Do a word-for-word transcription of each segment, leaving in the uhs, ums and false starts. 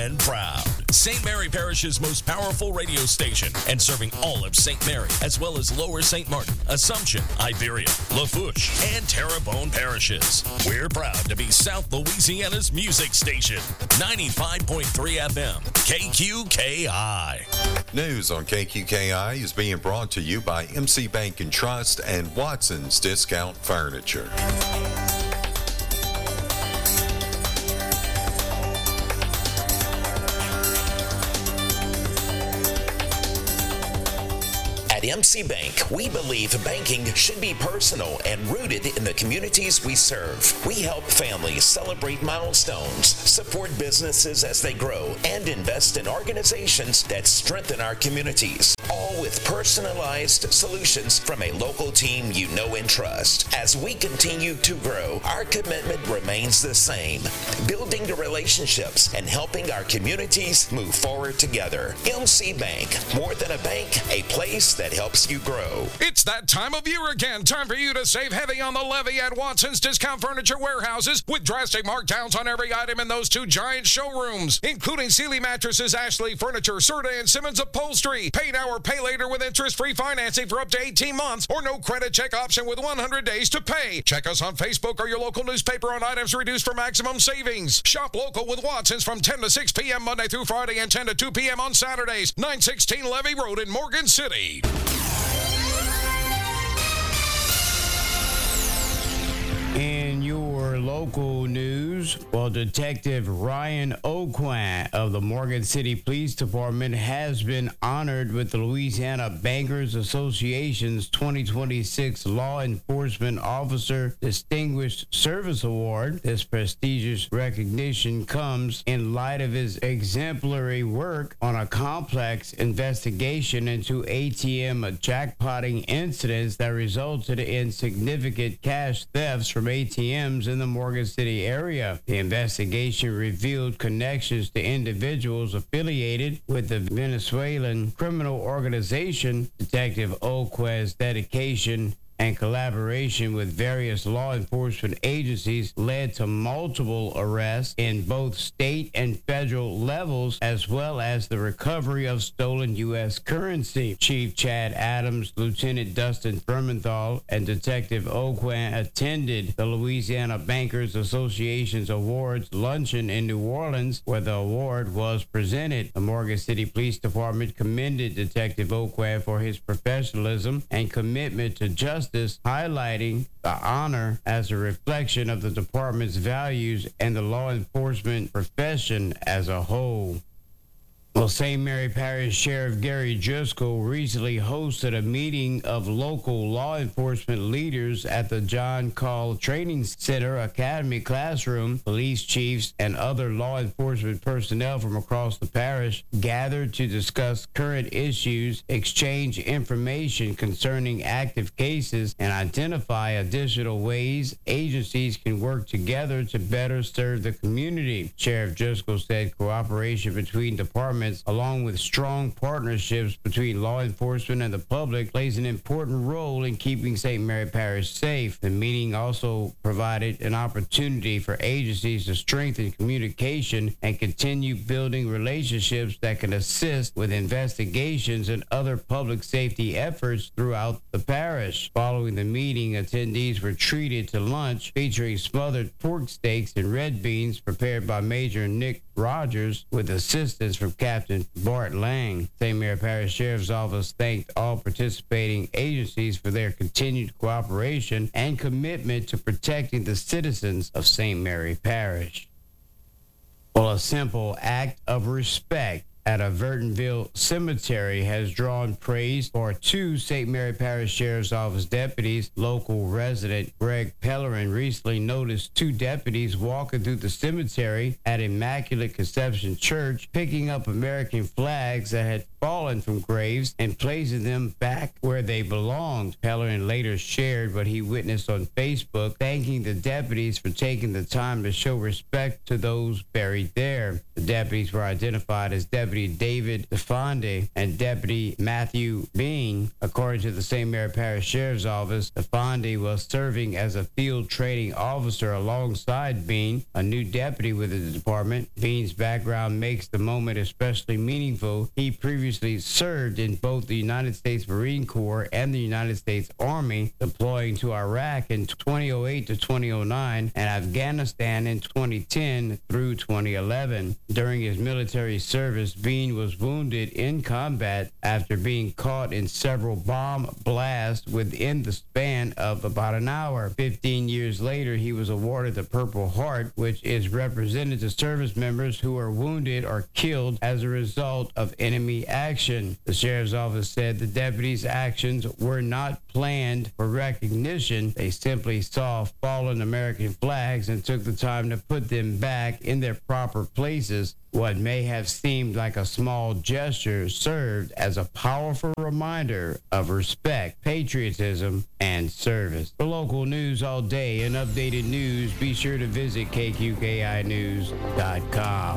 and proud. Saint Mary Parish's most powerful radio station and serving all of Saint Mary, as well as Lower Saint Martin, Assumption, Iberia, Lafourche, and Terrebonne parishes. We're proud to be South Louisiana's music station. ninety-five point three F M, K Q K I. News on K Q K I is being brought to you by M C Bank and Trust and Watson's Discount Furniture. At M C Bank, we believe banking should be personal and rooted in the communities we serve. We help families celebrate milestones, support businesses as they grow, and invest in organizations that strengthen our communities, all with personalized solutions from a local team you know and trust. As we continue to grow, our commitment remains the same, building the relationships and helping our communities move forward together. M C Bank, more than a bank, a place that helps you grow. It's that time of year again. Time for you to save heavy on the levy at Watson's Discount Furniture Warehouses with drastic markdowns on every item in those two giant showrooms, including Sealy Mattresses, Ashley Furniture, Serta and Simmons Upholstery. Pay now or pay later with interest-free financing for up to eighteen months or no credit check option with one hundred days to pay. Check us on Facebook or your local newspaper on items reduced for maximum savings. Shop local with Watson's from ten to six p.m. Monday through Friday and ten to two p.m. on Saturdays. nine sixteen Levy Road in Morgan City. In your local news, well, Detective Ryan Oquan of the Morgan City Police Department has been honored with the Louisiana Bankers Association's twenty twenty-six Law Enforcement Officer Distinguished Service Award. This prestigious recognition comes in light of his exemplary work on a complex investigation into A T M jackpotting incidents that resulted in significant cash thefts from A T Ms in the Morgan City area. The investigation revealed connections to individuals affiliated with the Venezuelan criminal organization. Detective Oquan's dedication and collaboration with various law enforcement agencies led to multiple arrests in both state and federal levels, as well as the recovery of stolen U S currency. Chief Chad Adams, Lieutenant Dustin Firmenthal, and Detective Oquan attended the Louisiana Bankers Association's awards luncheon in New Orleans, where the award was presented. The Morgan City Police Department commended Detective Oquan for his professionalism and commitment to justice, highlighting the honor as a reflection of the department's values and the law enforcement profession as a whole. Well, Saint Mary Parish Sheriff Gary Driscoll recently hosted a meeting of local law enforcement leaders at the John Call Training Center Academy classroom. Police chiefs and other law enforcement personnel from across the parish gathered to discuss current issues, exchange information concerning active cases, and identify additional ways agencies can work together to better serve the community. Sheriff Driscoll said cooperation between departments, along with strong partnerships between law enforcement and the public, plays an important role in keeping Saint Mary Parish safe. The meeting also provided an opportunity for agencies to strengthen communication and continue building relationships that can assist with investigations and other public safety efforts throughout the parish. Following the meeting, attendees were treated to lunch featuring smothered pork steaks and red beans prepared by Major Nick Rogers with assistance from Captain Bart Lang. Saint Mary Parish Sheriff's Office thanked all participating agencies for their continued cooperation and commitment to protecting the citizens of Saint Mary Parish. Well, a simple act of respect at a Vertonville cemetery has drawn praise for two Saint Mary Parish Sheriff's Office deputies. Local resident Greg Pellerin recently noticed two deputies walking through the cemetery at Immaculate Conception Church, picking up American flags that had fallen from graves and placing them back where they belonged. Pellerin later shared what he witnessed on Facebook, thanking the deputies for taking the time to show respect to those buried there. The deputies were identified as Deputy Deputy David DeFonde and Deputy Matthew Bean. According to the Saint Mary Parish Sheriff's Office, DeFonde was serving as a field training officer alongside Bean, a new deputy with the department. Bean's background makes the moment especially meaningful. He previously served in both the United States Marine Corps and the United States Army, deploying to Iraq in twenty oh eight to twenty oh nine and Afghanistan in twenty ten through twenty eleven. During his military service, Bean was wounded in combat after being caught in several bomb blasts within the span of about an hour. Fifteen years later, he was awarded the Purple Heart, which is represented to service members who are wounded or killed as a result of enemy action. The sheriff's office said the deputies' actions were not planned for recognition. They simply saw fallen American flags and took the time to put them back in their proper places. What may have seemed like a small gesture served as a powerful reminder of respect, patriotism, and service. For local news all day and updated news, be sure to visit K Q K I news dot com.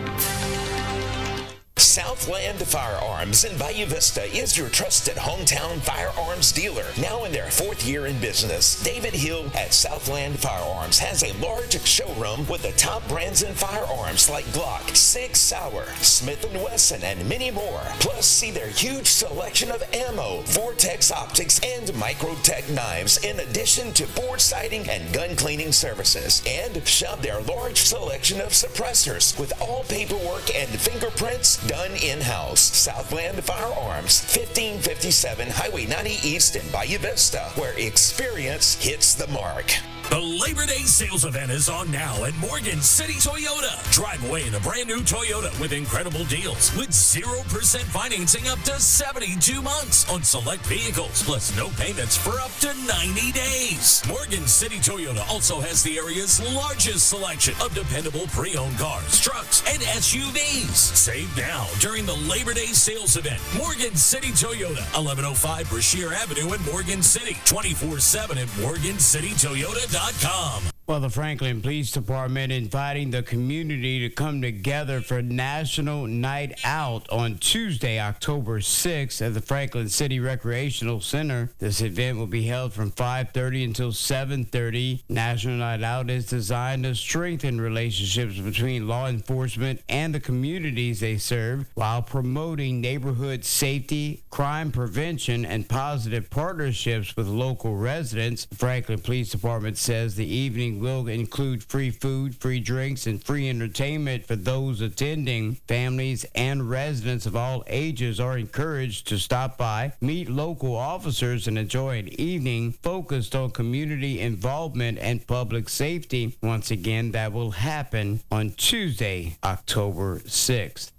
Southland Firearms in Bayou Vista is your trusted hometown firearms dealer. Now in their fourth year in business, David Hill at Southland Firearms has a large showroom with the top brands in firearms like Glock, Sig Sauer, Smith and Wesson, and many more. Plus, see their huge selection of ammo, Vortex optics, and Microtech knives, in addition to board sighting and gun cleaning services. And shop their large selection of suppressors with all paperwork and fingerprints done in-house. Southland Firearms, fifteen fifty-seven Highway ninety East in Bayou Vista, where experience hits the mark. The Labor Day sales event is on now at Morgan City Toyota. Drive away in a brand new Toyota with incredible deals with zero percent financing up to seventy-two months on select vehicles, plus no payments for up to ninety days. Morgan City Toyota also has the area's largest selection of dependable pre-owned cars, trucks, and S U Vs. Save now during the Labor Day sales event. Morgan City Toyota, eleven oh five Brashear Avenue in Morgan City, twenty-four seven at morgan city toyota dot com. Well, the Franklin Police Department inviting the community to come together for National Night Out on Tuesday, October sixth at the Franklin City Recreational Center. This event will be held from five thirty until seven thirty. National Night Out is designed to strengthen relationships between law enforcement and the communities they serve while promoting neighborhood safety, crime prevention, and positive partnerships with local residents. The Franklin Police Department says the evening will include free food, free drinks, and free entertainment for those attending. Families and residents of all ages are encouraged to stop by, meet local officers, and enjoy an evening focused on community involvement and public safety. Once again, that will happen on Tuesday, October sixth.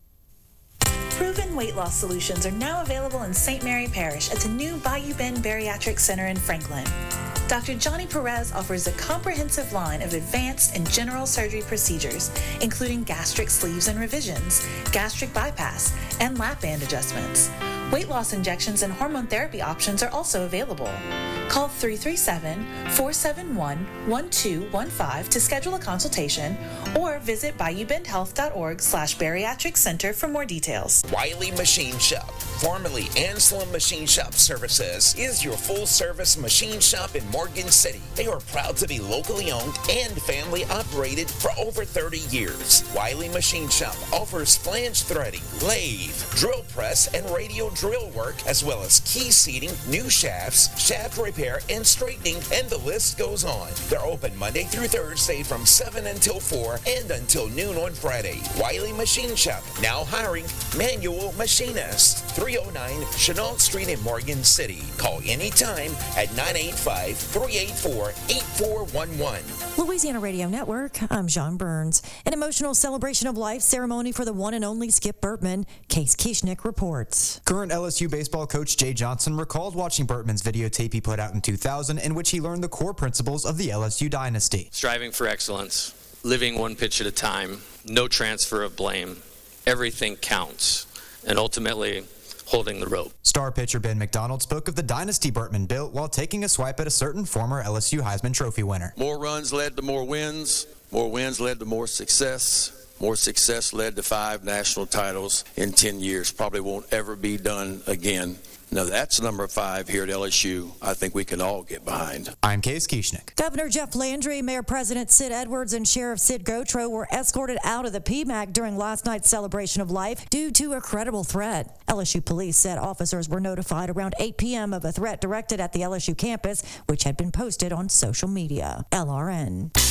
Proven weight loss solutions are now available in Saint Mary Parish at the new Bayou Bend Bariatric Center in Franklin. Doctor Johnny Perez offers a comprehensive line of advanced and general surgery procedures, including gastric sleeves and revisions, gastric bypass, and lap band adjustments. Weight loss injections and hormone therapy options are also available. Call three three seven, four seven one, one two one five to schedule a consultation or visit bayou bend health dot org slash bariatric center for more details. Wiley Machine Shop, formerly Anselm Machine Shop Services, is your full-service machine shop in Morgan City. They are proud to be locally owned and family operated for over thirty years. Wiley Machine Shop offers flange threading, lathe, drill press, and radial drill work, as well as key seating, new shafts, shaft repair, and straightening, and the list goes on. They're open Monday through Thursday from seven until four and until noon on Friday. Wiley Machine Shop, now hiring manual machinists. three oh nine Chenault Street in Morgan City. Call anytime at nine eight five, three eight four, eight four one one. Louisiana Radio Network, I'm John Burns. An emotional celebration of life ceremony for the one and only Skip Bertman. Case Kieschnick reports. Current L S U baseball coach Jay Johnson recalled watching Bertman's videotape he put out in two thousand, in which he learned the core principles of the L S U dynasty. Striving for excellence, living one pitch at a time, no transfer of blame, everything counts, and ultimately holding the rope. Star pitcher Ben McDonald spoke of the dynasty Bertman built while taking a swipe at a certain former L S U Heisman Trophy winner. More runs led to more wins, more wins led to more success, More success led to five national titles in ten years. Probably won't ever be done again. Now, that's number five here at L S U. I think we can all get behind. I'm Case Kieschnick. Governor Jeff Landry, Mayor President Sid Edwards, and Sheriff Sid Gotro were escorted out of the P MAC during last night's celebration of life due to a credible threat. L S U police said officers were notified around eight p.m. of a threat directed at the L S U campus, which had been posted on social media. L R N.